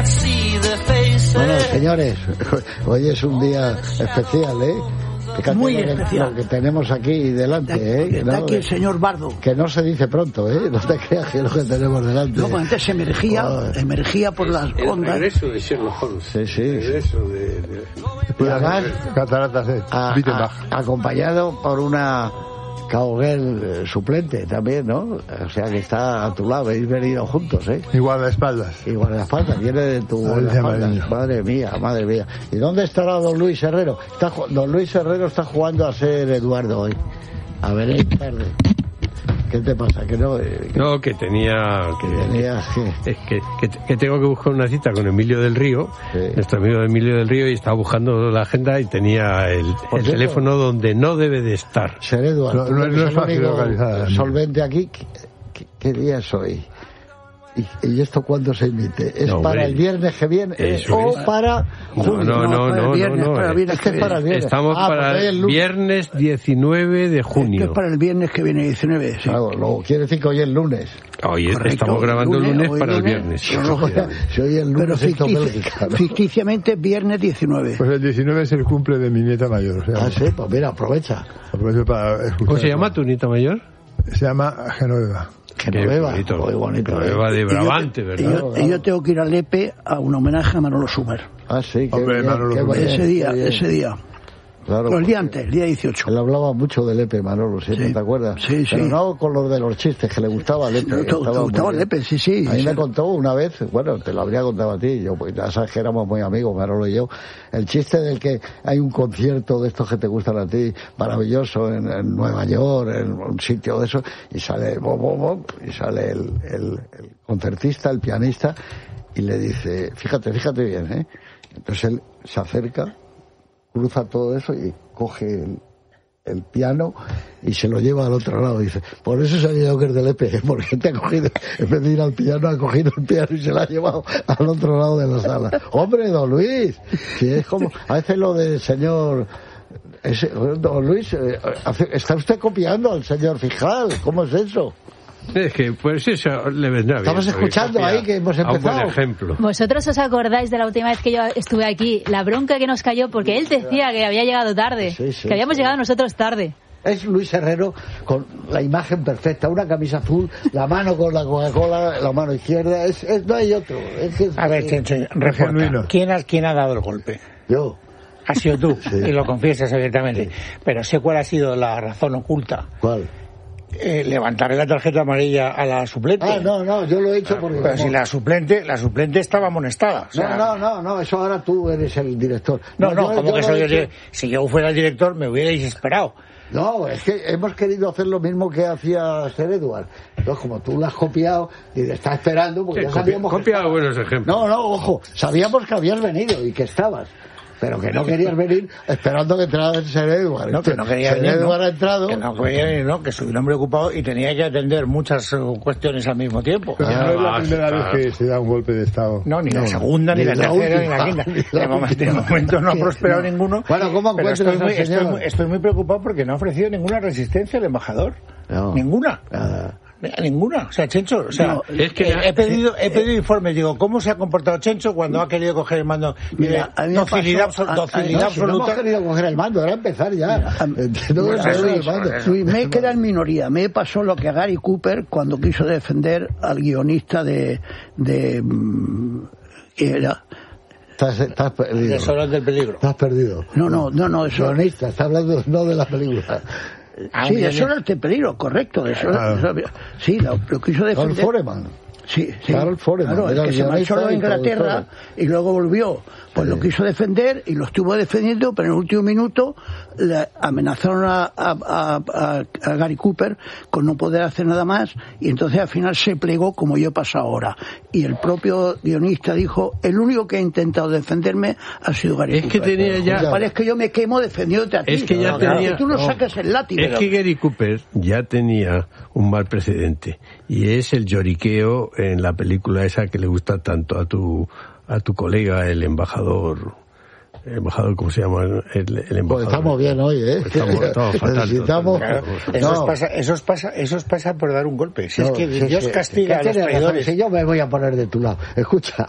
Bueno, señores, hoy es un día especial, ¿eh? Fíjate muy especial. Lo que tenemos aquí delante, ¿eh? Está aquí el señor Bardo. Que no se dice pronto, ¿eh? No te creas que es lo que tenemos delante. No, pues antes emergía por las ondas. El regreso de Sherlock Holmes. Sí. El regreso de... Y además, cataratas de Wittenbach. Acompañado por una cowgirl suplente también, ¿no? O sea que está a tu lado, habéis venido juntos, ¿eh? Y guardaespaldas. Y guardaespaldas, viene de tu guardaespaldas. Madre mía. ¿Y dónde estará don Luis Herrero? Don Luis Herrero está jugando a ser Eduardo hoy. A ver, tarde. ¿Qué te pasa? Que no, que tenía... Que tengo que buscar una cita con Emilio del Río, nuestro amigo Emilio del Río, y estaba buscando la agenda y tenía el teléfono donde no debe de estar. Ser Eduardo. No es fácil localizar. Solvente aquí. ¿Qué día es hoy? ¿Y esto cuándo se emite? ¿Es para el viernes que viene? Para junio? No. Es que es para el viernes. Estamos para el viernes 19 de junio. Es que es para el viernes que viene 19, sí. Claro, luego quiere decir que hoy es lunes. Hoy estamos grabando el lunes para el viernes. Si hoy es lunes, pero ficticiamente viernes 19. Pues el 19 es el cumple de mi nieta mayor. O sea, sí, pues mira, aprovecho para escuchar. ¿Cómo se llama tu nieta mayor? Se llama Genoveva. Muy bonito. Genoveva de Brabante, ¿verdad? Y yo tengo que ir a Lepe a un homenaje a Manolo Sumer. Sí, ese día. Claro, el día antes, el día 18. Él hablaba mucho de Lepe, Manolo, ¿siempre te acuerdas? Sí. Pero no con lo de los chistes, que le gustaba Lepe. ¿Te gustaba Lepe? Sí. A mí me contó una vez, bueno, te lo habría contado a ti, yo, pues ya sabes que éramos muy amigos, Manolo y yo, el chiste del que hay un concierto de estos que te gustan a ti, maravilloso, en Nueva York, en un sitio de eso, y sale el concertista, el pianista, y le dice, fíjate bien, ¿eh? Entonces él se acerca, cruza todo eso y coge el piano y se lo lleva al otro lado. Dice, por eso se ha ido que es del EP, porque te ha cogido, en vez de ir al piano, ha cogido el piano y se lo ha llevado al otro lado de la sala. Hombre, don Luis, si es como, a veces lo del señor... don Luis, ¿está usted copiando al señor fiscal? ¿Cómo es eso? Es que, pues eso le vendrá bien. Estamos escuchando ahí que hemos empezado. Un buen ejemplo. ¿Vosotros os acordáis de la última vez que yo estuve aquí? La bronca que nos cayó porque él decía que había llegado tarde. Que habíamos llegado nosotros tarde. Es Luis Herrero con la imagen perfecta, una camisa azul, la mano con la Coca-Cola, la mano izquierda, no hay otro. A ver, reporta, ¿quién ha dado el golpe? Yo. Has sido tú, y lo confiesas abiertamente. Pero sé cuál ha sido la razón oculta. ¿Cuál? Levantarle la tarjeta amarilla a la suplente. No, yo lo he hecho porque... Pero si la suplente estaba amonestada. O sea... No, eso ahora tú eres el director. Como que soy el si yo fuera el director me hubierais esperado. No, es que hemos querido hacer lo mismo que hacía Ser Eduard. Entonces, como tú lo has copiado y te estás esperando, porque ya sabíamos... Copia buenos ejemplos. No, ojo, sabíamos que habías venido y que estabas. Pero que no querías venir esperando que entrara el Ser Eduard. No, que no quería venir. Eduard ha entrado. Que no quería venir, que soy un hombre ocupado y tenía que atender muchas cuestiones al mismo tiempo. Pero no es la primera vez que se da un golpe de Estado. No, ni la segunda, ni la tercera, ni la quinta. De momento no ha prosperado ninguno. Bueno, ¿cómo encuentras al señor? Estoy muy preocupado porque no ha ofrecido ninguna resistencia al embajador. No. Ninguna. Ninguna. O sea, Chencho, es que he pedido informes. Digo, ¿cómo se ha comportado Chencho cuando ha querido coger el mando? Docilidad absoluta. No hemos querido coger el mando, ahora empezar ya. Luis, me queda en minoría. Me pasó lo que a Gary Cooper cuando quiso defender al guionista de Estás perdido. Las horas del peligro. Estás perdido. No, eso... Guionista, está hablando no de la película. Sí, eso era el peligro, correcto. Sí, lo quiso defender. Carl Foreman. Sí. Carl Foreman. Claro, el que se marchó a Inglaterra y luego volvió. Pues lo quiso defender y lo estuvo defendiendo, pero en el último minuto le amenazaron a Gary Cooper con no poder hacer nada más y entonces al final se plegó como yo paso ahora. Y el propio guionista dijo, el único que ha intentado defenderme ha sido Gary Cooper. Es que tenía ya... Parece que yo me quemo defendiéndote a ti. Es que ya tenía... Que tú no sacas el látigo. Es que Gary Cooper ya tenía un mal precedente y es el lloriqueo en la película esa que le gusta tanto a tu colega, el embajador El embajador, ¿cómo se llama? El embajador. Pues estamos bien hoy, ¿eh? Estamos fatal. Necesitamos... Claro, esos pasa por dar un golpe. Si es que Dios castiga a los traidores. Si yo me voy a poner de tu lado. Escucha,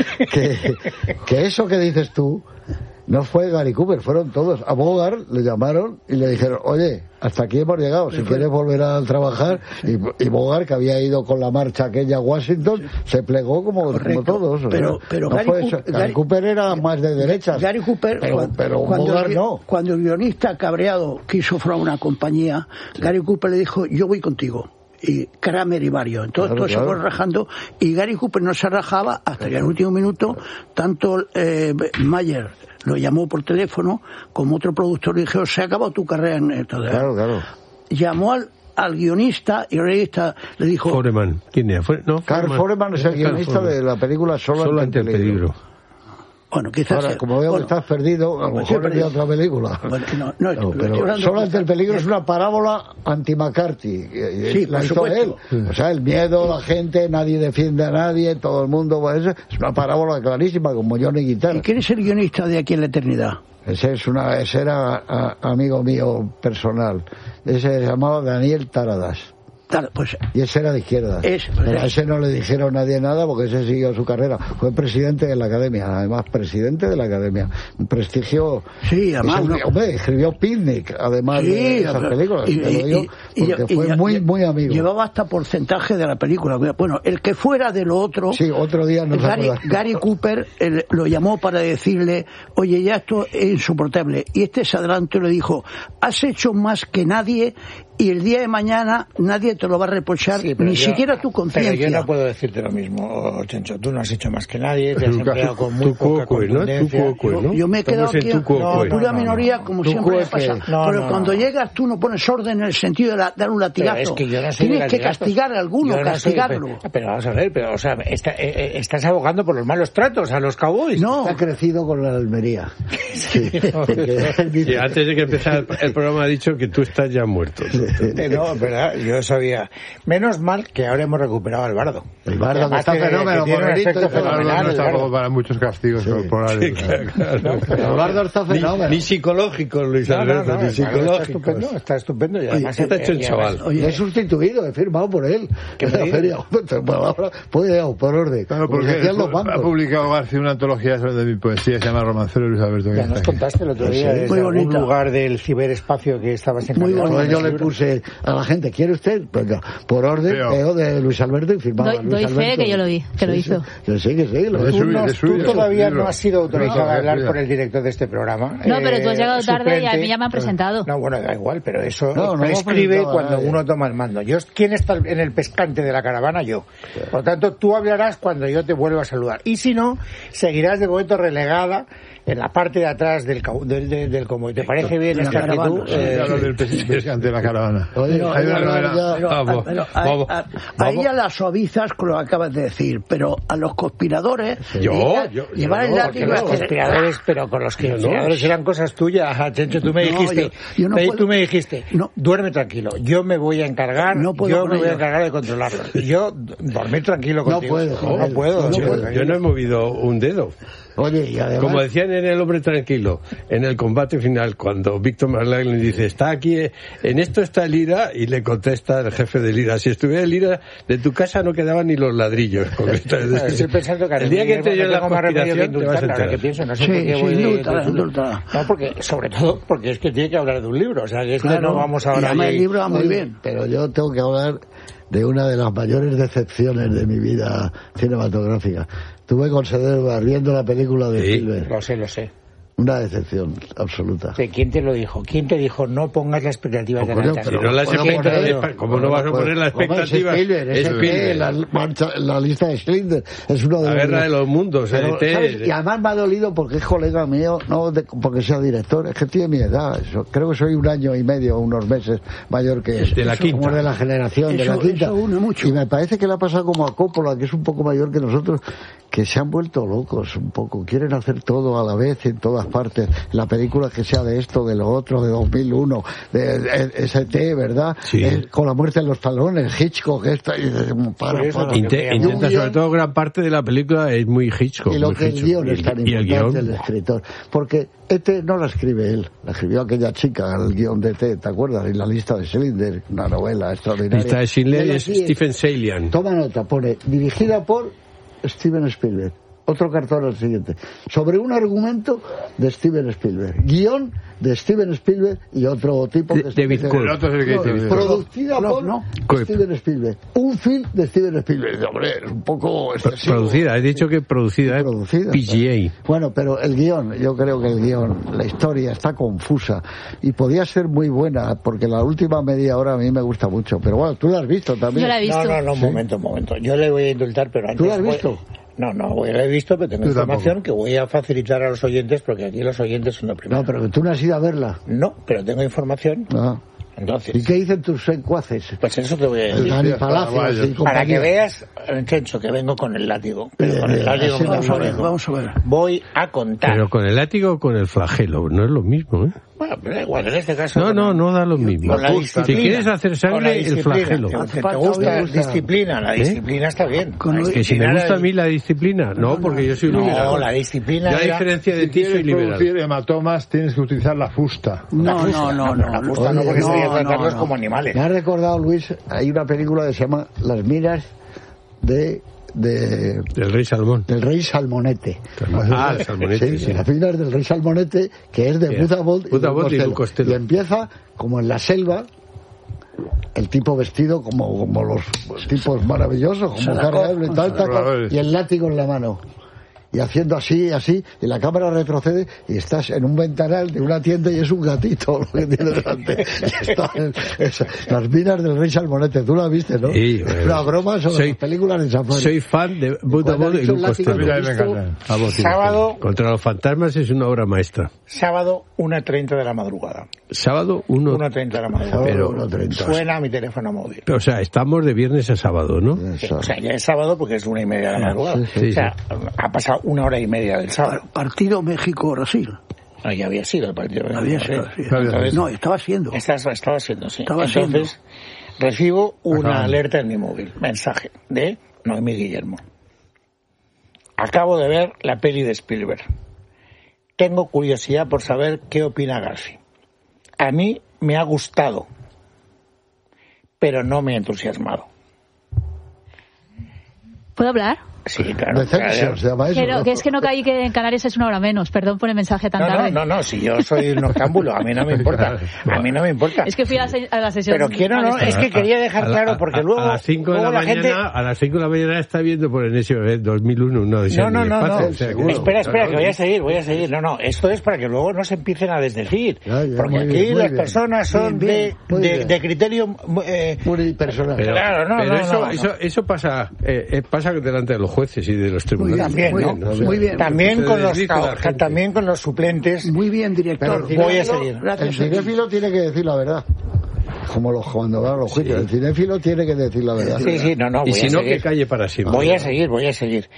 que eso que dices tú no fue Gary Cooper, fueron todos. A Bogart le llamaron y le dijeron, oye, hasta aquí hemos llegado, si quieres volver a trabajar. Y Bogart, que había ido con la marcha aquella a Washington, se plegó como todos. Pero no Gary Cooper era más de derechas. Gary Cooper, pero Bogart no. Cuando el guionista cabreado quiso formar una compañía, Gary Cooper le dijo, yo voy contigo. Y Kramer y varios. Entonces todos se fueron rajando y Gary Cooper no se rajaba hasta que en el último minuto tanto Mayer lo llamó por teléfono como otro productor y dijo, se ha acabado tu carrera en esto. Claro. Llamó al guionista y el guionista le dijo... Foreman. ¿Quién era? Carl Foreman es el guionista de la película Solo ante el peligro. Bueno, quizás... Ahora, como veo que estás perdido, a lo mejor es otra película. Bueno, pero Solo ante el peligro es una parábola anti-McCarthy. Sí, la hizo él. O sea, el miedo, la gente, nadie defiende a nadie, todo el mundo... Pues, es una parábola clarísima, como Johnny Guitar. ¿Y quién es el guionista de Aquí en la Eternidad? Ese era amigo mío personal. Ese se llamaba Daniel Taradas. Claro, pues, y ese era de izquierda. Pero a ese no le dijeron nadie nada porque ese siguió su carrera. Fue presidente de la academia, además presidente de la academia. Un prestigio. Sí, además. Hombre, escribió Picnic, además de esas películas. Porque fue muy amigo. Llevaba hasta porcentaje de la película. Bueno, el que fuera de lo otro. Sí, otro día no Gary Cooper lo llamó para decirle, oye, ya esto es insoportable. Y se adelantó y le dijo, has hecho más que nadie. Y el día de mañana nadie te lo va a reprochar, siquiera tu conciencia. Pero yo no puedo decirte lo mismo, Chencho. Tú no has hecho más que nadie, te has empleado con muy poca contundencia. Yo me he quedado aquí en pura minoría, como siempre pasa. Pero cuando llegas tú no pones orden en el sentido de dar un latigazo. Tienes que castigar a alguno, castigarlo. Pero vamos a ver, estás abogando por los malos tratos a los cowboys. No. Ha crecido con la Almería. Sí. Y antes de que empezara el programa ha dicho que tú estás ya muerto. No, verdad, yo sabía. Menos mal que ahora hemos recuperado al bardo. El bardo que está fenómeno, no está como para muchos castigos corporales. El bardo está fenómeno. Ni psicológico, Luis Alberto, ni psicológico. Está estupendo y además está hecho el chaval. He sustituido, he firmado por él. Que la feria, ahora puede ir por orden. Claro, porque ha publicado García una antología de mi poesía, se llama Romancero Luis Alberto. Ya nos contaste el otro día desde algún lugar del ciberespacio que estabas encargado. Yo le puse a la gente, ¿quiere usted? Pues yo, por orden, veo de Luis Alberto y firmaba. Doy fe que yo lo vi, que lo hizo. Sí. Tú todavía no has sido autorizado a hablar por el director de este programa. No, pero tú has llegado tarde y a mí ya me han presentado. No, bueno, da igual, pero eso prescribe cuando uno toma el mando. ¿Quién está en el pescante de la caravana? Yo. Por lo tanto, tú hablarás cuando yo te vuelva a saludar. Y si no, seguirás de momento relegada en la parte de atrás del convoy. ¿Te parece bien esta actitud? Del pescante de la caravana. Ahí ya la suavizas con lo que acabas de decir, pero a los conspiradores llevar el látigo. Los conspiradores, pero con los conspiradores eran cosas tuyas, Chencho. Tú me dijiste, duerme tranquilo, yo me voy a encargar, de controlarlo. Yo dormir tranquilo contigo. No puedo. Yo no he movido un dedo. Oye, y además... Como decían en El hombre tranquilo, en el combate final, cuando Víctor McLaglen le dice, está aquí, en esto está el IRA, y le contesta el jefe del IRA, si estuviera el IRA, de tu casa no quedaban ni los ladrillos. Estoy pensando que el día que te llegue la conspiración te vas a enterar. Que pienso, no sé por qué voy No, porque, sobre todo, porque es que tiene que hablar de un libro, o sea, que no vamos ahora... El libro va muy bien. Pero yo tengo que hablar de una de las mayores decepciones de mi vida cinematográfica. Estuve con Sederba viendo la película de Spielberg. Lo sé. Una decepción absoluta. ¿Quién te lo dijo? ¿Quién te dijo no pongas las expectativas tan altas? ¿Cómo no vas a poner las expectativas? La lista de Schindler es uno de la guerra de los mundos. Y además me ha dolido porque es colega mío, no porque sea director, es que tiene mi edad. Creo que soy 1 año y medio, unos meses mayor que él. De la quinta. Como de la generación, de la quinta. Y me parece que le ha pasado como a Coppola, que es un poco mayor que nosotros, que se han vuelto locos un poco. Quieren hacer todo a la vez en todas todas partes. La película que sea de esto, de lo otro, de 2001, de ST, ¿verdad? Sí. Con la muerte en los talones, Hitchcock, Intenta, sobre todo, gran parte de la película es muy Hitchcock. Y lo que Hitchcock. el guión es tan importante, el escritor. Porque ET no la escribe él, la escribió aquella chica, el guión de ET, ¿te acuerdas? En la lista de Schindler, una novela extraordinaria. La lista de Schindler es Stephen Salian. Toma nota, pone, dirigida por Steven Spielberg. Otro cartón al siguiente. Sobre un argumento de Steven Spielberg. Guión de Steven Spielberg y otro tipo que David Cole. Producida por Steven Spielberg. Un film de Steven Spielberg. Hombre, es un poco excesivo. Producida, he dicho que producida. PGA. Bueno, pero el guión, yo creo que el guión, la historia está confusa y podía ser muy buena, porque la última media hora a mí me gusta mucho. Pero bueno, tú la has visto también. Yo la he visto. No, un momento. Yo le voy a indultar, pero antes... ¿Tú la has visto? No, la he visto, pero tengo información que voy a facilitar a los oyentes, porque aquí los oyentes son los primeros. No, pero tú no has ido a verla. No, pero tengo información. Ah. Entonces, ¿y qué dicen tus secuaces? pues eso te voy a decir. El Dani Palacios, para que veas, Chencho, que vengo con el látigo. Pero con el látigo vamos a ver. voy a contar. Pero con el látigo o con el flagelo, no es lo mismo, ¿eh? Bueno, pero da igual, en este caso... No da lo mismo. Con la Si quieres hacer sangre, el flagelo. Si te gusta disciplina, la disciplina está bien. Que si me gusta a mí la disciplina, no, porque yo soy liberal. No, la disciplina... Yo, a diferencia de ti, soy liberal. Si quieres producir hematomas, tienes que utilizar la fusta. La fusta no, porque sería tratarlos como animales. Me ha recordado, Luis, hay una película que se llama Las minas del Rey Salmón. Del Rey Salmonete. El Salmonete, sí. Las minas del Rey Salmonete, que es de Butterbolt y Lou Costello. Y empieza como en la selva, el tipo vestido como los tipos maravillosos, como cargable, y el látigo en la mano. Y haciendo así, y la cámara retrocede y estás en un ventanal de una tienda y es un gatito lo que tiene delante. Y está las minas del Rey Salmonete, tú la viste, ¿no? Sí, una broma sobre las películas de Safari. Soy fan de Butterbolt y Lou Costello. Sábado... Contra los fantasmas es una obra maestra. Sábado, 1:30 de la madrugada. Sábado, 1:30 de la madrugada. Pero 1:30. Suena mi teléfono móvil. Pero, o sea, estamos de viernes a sábado, ¿no? O sea, ya es sábado porque es 1:30 de la madrugada. O sea, ha pasado 1:30 del sábado. Partido México-Brasil. No, ya había sido el partido. Había sido. No, estaba siendo. Estaba siendo, sí. Entonces, recibo una alerta en mi móvil. Mensaje de Noemí Guillermo. Acabo de ver la peli de Spielberg. Tengo curiosidad por saber qué opina Garci. A mí me ha gustado, pero no me ha entusiasmado. ¿Puedo hablar? Sí, claro. Se llama eso, pero que es que no caí que en Canarias es 1 hora menos. Perdón por el mensaje tan tarde. No, si yo soy un noctámbulo, a mí no me importa. A mí no me importa. Es que fui a la sesión. Pero es que quería dejar claro, porque luego... A las 5 de la mañana, a las 5 de la mañana está viendo por enésima vez 2001, no. Espera, que voy a seguir. No, esto es para que luego no se empiecen a desdecir. Porque aquí las personas son de criterio... muy personal. Pero eso pasa delante de los jueces y de los tribunales. Muy bien. También con los suplentes. Muy bien, director. Voy a seguir. El cinéfilo tiene que decir la verdad. Como cuando van los juicios. El cinéfilo tiene que decir la verdad. Sí, y si no, que calle para siempre. Voy a seguir.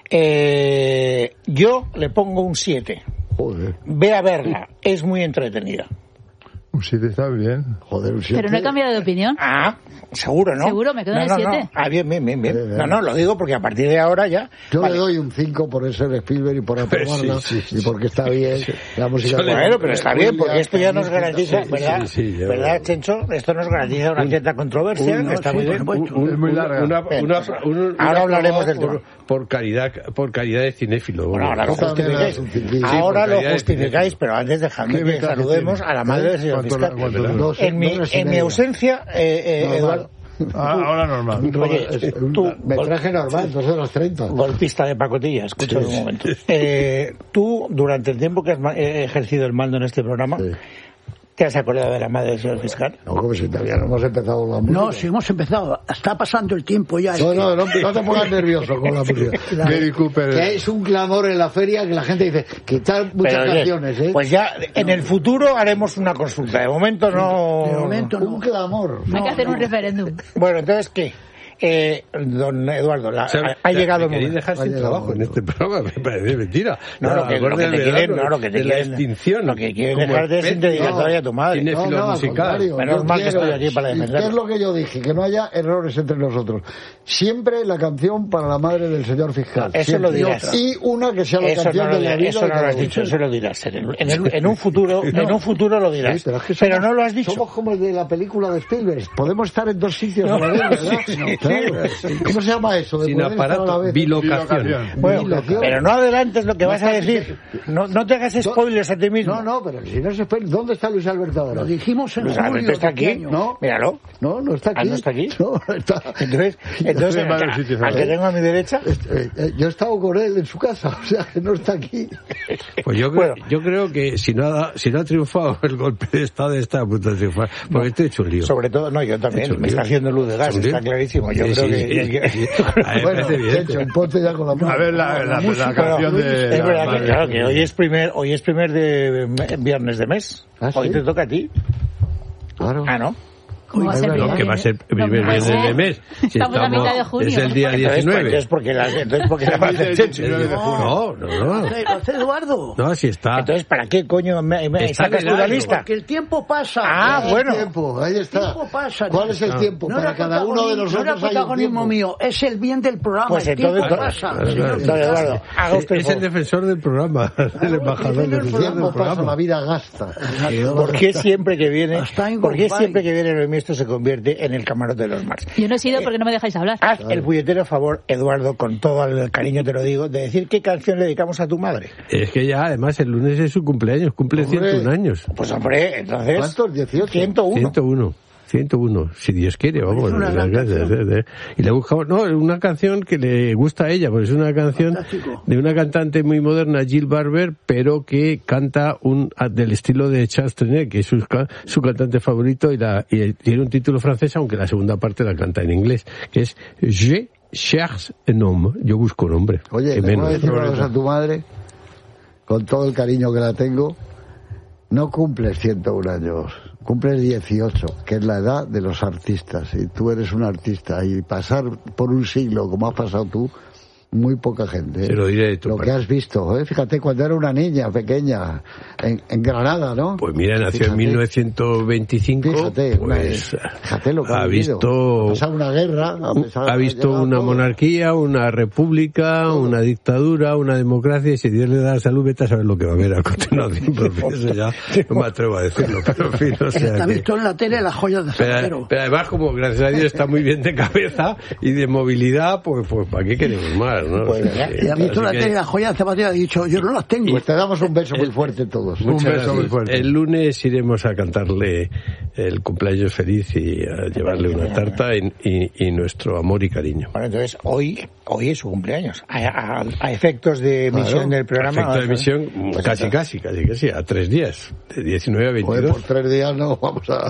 Yo le pongo un 7. Joder. Ve a verla. Es muy entretenida. Un 7 está bien. Joder, un 7. Pero no he cambiado de opinión. Seguro, ¿no? Seguro, me quedo en el 7. Bien. No, lo digo porque a partir de ahora ya... Yo le doy un 5 por ser Spielberg y por aprobarla y porque está bien. La música pero está bien, porque esto ya nos garantiza, ¿verdad, Chencho? Esto nos garantiza una cierta controversia, que está muy bien. Es muy larga. Ahora hablaremos del tema. Por caridad de cinéfilo. Bueno, ahora lo justificáis, pero antes dejadme que saludemos a la madre del señor fiscal. En mi ausencia, Eduardo... Ahora normal. Oye, tú... Me traje normal, 2:30. Golpista de pacotilla, escucha un momento. Tú, durante el tiempo que has ejercido el mando en este programa... ¿Te has acordado de la madre del señor fiscal? No, como si todavía no hemos empezado la música. No, si hemos empezado. Está pasando el tiempo ya. No te pongas nervioso con la música. Gary Cooper. Que es un clamor en la feria que la gente dice, quitar muchas canciones, ¿eh? Pues ya, en el futuro haremos una consulta. De momento no. Un clamor. Hay que hacer un referéndum. Bueno, entonces, ¿qué? don Eduardo, ha llegado el momento. ¿Queréis dejar sin trabajo en este programa? Me parece mentira. Lo que te quieren dejarte es sin dedicatoria a tu madre. Menos mal que estoy aquí para defenderlo. ¿Qué es lo que yo dije? Que no haya errores entre nosotros. Siempre la canción para la madre del señor fiscal. Eso lo dirás. Y una que sea la canción de la vida. Eso no lo has dicho, eso lo dirás. En un futuro lo dirás. Sí, pero no lo has dicho. Somos como el de la película de Spielberg. Podemos estar en 2 sitios a la vez, ¿verdad? Claro. ¿Cómo se llama eso? Sin aparato, bilocación. Bueno, pero no adelantes lo que vas a decir. No te hagas spoilers a ti mismo. No, pero si no se spoilers, ¿dónde está Luis Alberto ahora? Lo dijimos en Luis Alberto está aquí. ¿No? Míralo. No está aquí. ¿No está aquí? No está. Entonces al que tengo a mi derecha. Yo he estado con él en su casa, o sea, que no está aquí. Pues yo creo que si no ha triunfado el golpe de Estado, está a punto de triunfar. Porque estoy hecho un lío. Sobre todo, yo también. Me está haciendo luz de gas, está clarísimo. Yo creo que... Bueno, de hecho, ponte ya con la música. A ver la canción de... Es verdad que, claro, que hoy es primer de viernes de mes. Hoy te toca a ti. Claro. ¿No? ¿Cómo va a ser que va a ser el primer viernes de mes. Si estamos a mitad de junio. Es el día 19. Entonces, ¿por qué la hace Checho? No. ¿Lo hace Eduardo? No, así está. Entonces, ¿para qué coño me sacas tú la lista? Porque el tiempo pasa. Bueno. El tiempo, ahí está. El tiempo pasa. ¿Cuál es el tiempo? Para cada uno de nosotros no era protagonismo mío, es el bien del programa. Pues el entonces, tiempo pasa. Eduardo, haga usted es el defensor del programa, el embajador del programa. La vida gasta. ¿Por qué siempre que viene el ministro se convierte en el camarote de los Mars? Yo no he sido porque no me dejáis hablar. Haz el puñetero favor, Eduardo, con todo el cariño te lo digo, de decir qué canción le dedicamos a tu madre. Es que ya, además, el lunes es su cumpleaños, cumple 101 años. Pues hombre, entonces... ¿Cuántos? 18. 101, si Dios quiere, vamos. Y le buscamos, una canción que le gusta a ella, porque es una canción de una cantante muy moderna, Jill Barber, pero que canta del estilo de Charles Trenet, que es su cantante favorito, y tiene un título francés, aunque la segunda parte la canta en inglés, que es Je cherche un homme, yo busco un hombre. Oye, le voy a decir una cosa a tu madre, con todo el cariño que la tengo. No cumples 101 años, cumples 18, que es la edad de los artistas, y tú eres un artista, y pasar por un siglo como has pasado tú, muy poca gente. Te lo diré de tu Lo que has visto, fíjate, cuando era una niña pequeña, en Granada, ¿no? Pues mira, nació en 1925. Fíjate, fíjate lo que ha visto. Ha pasado una guerra. Ha visto una monarquía, una república, una dictadura, una democracia, y si Dios le da la salud, vete a saber lo que va a haber a continuación, porque eso ya no me atrevo a decirlo, pero en fin, o sea. Ha visto en la tele las joyas de Zapatero. Pero además, como gracias a Dios está muy bien de cabeza y de movilidad, pues ¿para qué queremos más? ¿No? Pues, y ha visto la tele, las joyas de Zapatero, ha dicho, yo no las tengo. Pues te damos un beso muy fuerte todos. Un beso muy fuerte. El lunes iremos a cantarle el cumpleaños feliz y a llevarle una tarta y nuestro amor y cariño. Bueno, entonces hoy es su cumpleaños. A efectos de emisión del programa. A efectos de emisión, pues casi, a 3 días, de 19 a 22. Pues por 3 días no vamos a...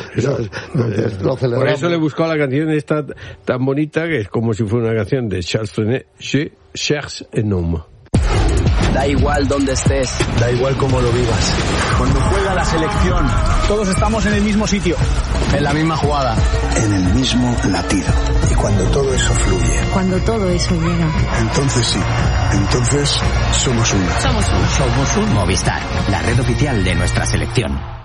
lo celebramos. Por eso le he buscado la canción esta tan bonita, que es como si fuera una canción de Charles Trenet, Je cherche un homme. Da igual dónde estés, da igual cómo lo vivas. Cuando juega la selección, todos estamos en el mismo sitio, en la misma jugada, en el mismo latido. Y cuando todo eso fluye, cuando todo eso llega, entonces sí, entonces somos uno. Somos un Movistar, la red oficial de nuestra selección.